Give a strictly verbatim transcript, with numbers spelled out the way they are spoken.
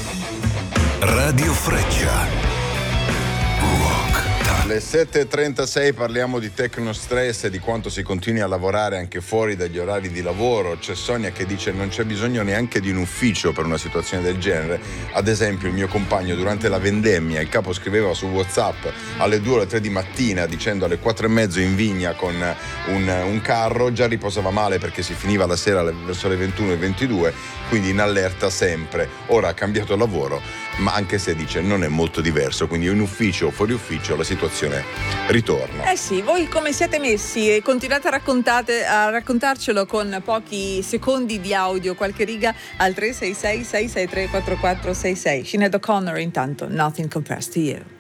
Radio Freccia. Alle sette e trentasei parliamo di tecnostress e di quanto si continui a lavorare anche fuori dagli orari di lavoro. C'è Sonia che dice non c'è bisogno neanche di un ufficio per una situazione del genere. Ad esempio il mio compagno durante la vendemmia, il capo scriveva su WhatsApp alle due o alle tre di mattina dicendo alle quattro e mezzo in vigna con un, un carro, già riposava male perché si finiva la sera verso le ventuno e ventidue, quindi in allerta sempre. Ora ha cambiato lavoro, ma anche se dice non è molto diverso, quindi in ufficio o fuori ufficio la situazione ritorna. Eh sì, voi come siete messi? Continuate a, raccontate, a raccontarcelo con pochi secondi di audio, qualche riga al tre sei sei sei sei tre quattro quattro sei sei. Sinead O'Connor intanto, Nothing Compares to You.